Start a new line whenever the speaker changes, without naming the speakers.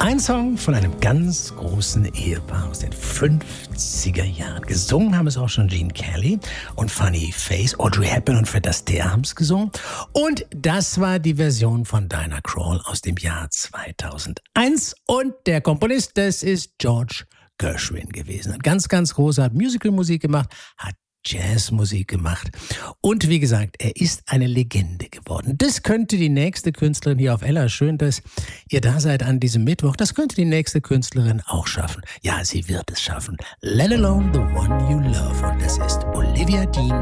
Ein Song von einem ganz großen Ehepaar aus den 50er Jahren. Gesungen haben es auch schon Gene Kelly und Funny Face. Audrey Hepburn und Fred Astaire haben es gesungen. Und das war die Version von Diana Krall aus dem Jahr 2001. Und der Komponist, das ist George Gershwin gewesen. Hat ganz, ganz große, hat Musicalmusik gemacht, hat Jazzmusik gemacht. Und wie gesagt, er ist eine Legende geworden. Das könnte die nächste Künstlerin hier auf Ella, schön, dass ihr da seid an diesem Mittwoch, das könnte die nächste Künstlerin auch schaffen. Ja, sie wird es schaffen. Let alone the one you love. Und das ist Olivia Dean